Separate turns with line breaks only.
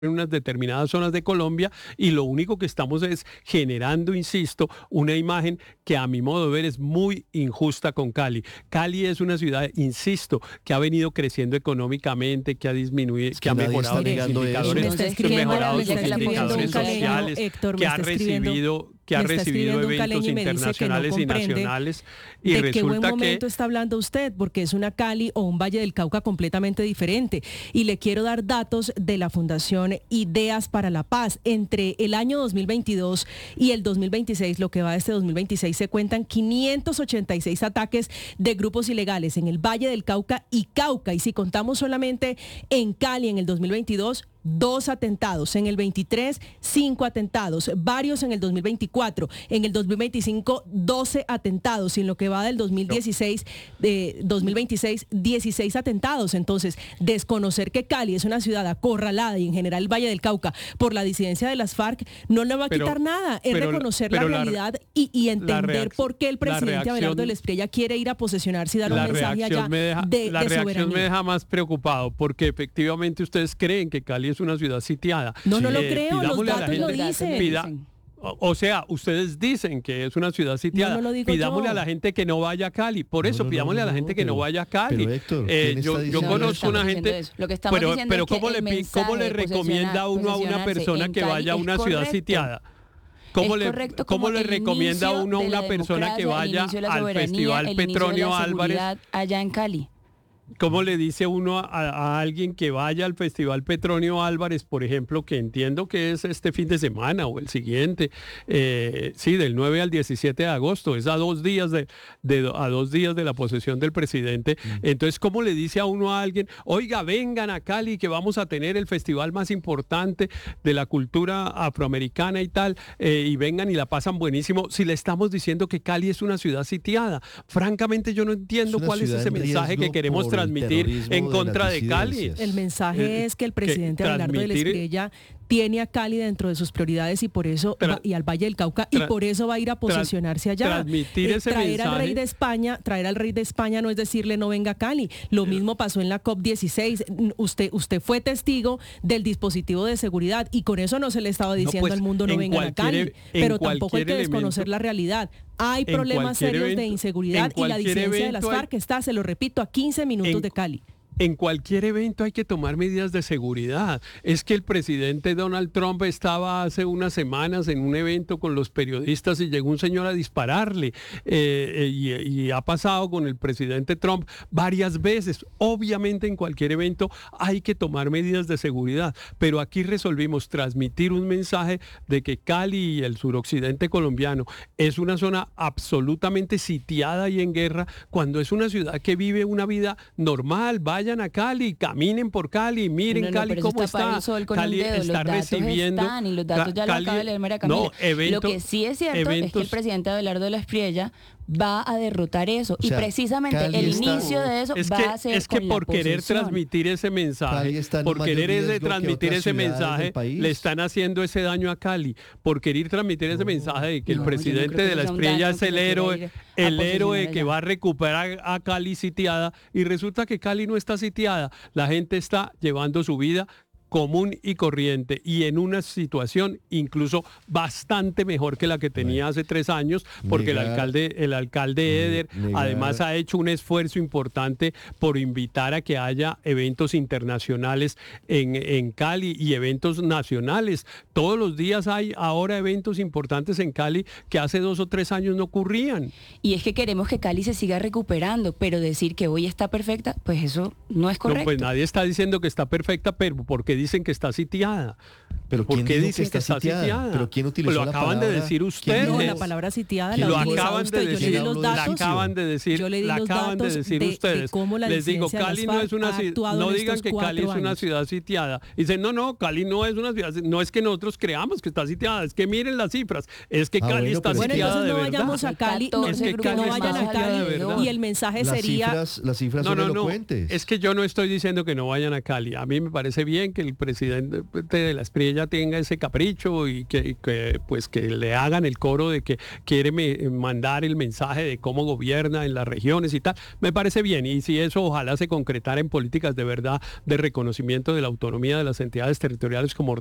en unas determinadas zonas de Colombia, y lo único que estamos es generando, insisto, una imagen que a mi modo de ver es muy injusta con Cali. Cali es una ciudad, insisto, que ha venido creciendo económicamente, que ha disminuido, que ha mejorado sus indicadores sociales, que ha recibido eventos internacionales y nacionales, y
¿de
resulta
qué buen
que
momento está hablando usted? Porque es una Cali o un Valle del Cauca completamente diferente. Y le quiero dar datos de la Fundación Ideas para la Paz. Entre el año 2022 y el 2026, lo que va de este 2026, se cuentan 586 ataques de grupos ilegales en el Valle del Cauca y Cauca. Y si contamos solamente en Cali en el 2022, 2 atentados, en el 23, 5 atentados, varios en el 2024, en el 2025, 12 atentados, y en lo que va del 2016, 16 atentados. Entonces, desconocer que Cali es una ciudad acorralada, y en general el Valle del Cauca, por la disidencia de las FARC, no le va a quitar nada, es reconocer la realidad y entender por qué el presidente Abelardo del Espriella quiere ir a posesionarse y dar un mensaje allá de
La reacción
soberanía.
me deja más preocupado, porque efectivamente ustedes creen que Cali es una ciudad sitiada.
No lo creo, los datos lo dicen.
O sea, ustedes dicen que es una ciudad sitiada.
No lo digo
pidámosle
yo.
a la gente que no vaya a Cali. Por eso, pidámosle a la gente que no vaya a Cali.
Pero Héctor,
yo conozco una gente... Pero ¿cómo le recomienda uno a una persona que vaya a una ciudad sitiada? ¿Cómo le recomienda uno a una persona que vaya al Festival Petronio Álvarez
allá en Cali?
¿Cómo le dice uno a alguien que vaya al Festival Petronio Álvarez, por ejemplo, que entiendo que es este fin de semana o el siguiente, del 9 al 17 de agosto, es a 2 días de la posesión del presidente? Entonces, ¿cómo le dice a uno a alguien, oiga, vengan a Cali que vamos a tener el festival más importante de la cultura afroamericana y tal, y vengan y la pasan buenísimo, si le estamos diciendo que Cali es una ciudad sitiada? Francamente, yo no entiendo cuál es ese mensaje que queremos transmitir en contra de Cali.
El mensaje es que el presidente Abelardo del Espriella tiene a Cali dentro de sus prioridades, y por eso y al Valle del Cauca, y por eso va a ir a posesionarse allá.
Transmitir ese
traer
mensaje.
Traer al rey de España no es decirle no venga a Cali. Lo mismo pasó en la COP16. Usted fue testigo del dispositivo de seguridad, y con eso no se le estaba diciendo al mundo no vengan a Cali, pero tampoco hay que desconocer la realidad. Hay problemas serios de inseguridad, y la disidencia de las FARC está, se lo repito, a 15 minutos de Cali.
En cualquier evento hay que tomar medidas de seguridad. Es que el presidente Donald Trump estaba hace unas semanas en un evento con los periodistas y llegó un señor a dispararle. Y ha pasado con el presidente Trump varias veces. Obviamente en cualquier evento hay que tomar medidas de seguridad, pero aquí resolvimos transmitir un mensaje de que Cali y el suroccidente colombiano es una zona absolutamente sitiada y en guerra, cuando es una ciudad que vive una vida normal. Vayan a Cali, caminen por Cali, miren Cali cómo está. Cali está recibiendo...
Y los datos ya lo acaba de leer María Camila. Lo que sí es cierto es que el presidente Abelardo del Espriella va a derrotar eso. O sea, y precisamente Cali el inicio de eso va a ser
es que por querer transmitir ese mensaje, le están haciendo ese daño a Cali. Por querer transmitir ese mensaje de que el presidente de la Espriella es el héroe que va a recuperar a Cali sitiada, y resulta que Cali no está sitiada. La gente está llevando su vida común y corriente, y en una situación incluso bastante mejor que la que tenía hace 3 años, porque el alcalde Eder además ha hecho un esfuerzo importante por invitar a que haya eventos internacionales en Cali y eventos nacionales. Todos los días hay ahora eventos importantes en Cali que hace 2 o 3 años no ocurrían.
Y es que queremos que Cali se siga recuperando, pero decir que hoy está perfecta, pues eso no es correcto.
No, pues nadie está diciendo que está perfecta, pero porque dicen que está sitiada.
¿Pero
¿por qué dicen que está sitiada?
¿Pero quién utilizó
lo acaban de decir ustedes.
No, la palabra sitiada la
acaban de decir. La acaban de decir.
Yo le di los datos
ustedes.
De cómo la
les digo, Cali no es una ciudad. No digan que Cali es una ciudad sitiada. Dicen, no, Cali no es una ciudad. No es que nosotros creamos que está sitiada, es que miren las cifras. Es que Cali está sitiada de verdad.
Bueno, entonces no vayamos a Cali, no vayan a Cali, y el mensaje sería...
Las cifras son elocuentes.
Es que yo no estoy diciendo que no vayan a Cali. A mí me parece bien que el presidente de la Espriella ella tenga ese capricho y que pues que le hagan el coro de que quiere mandar el mensaje de cómo gobierna en las regiones y tal, me parece bien. Y si eso ojalá se concretara en políticas de verdad de reconocimiento de la autonomía de las entidades territoriales como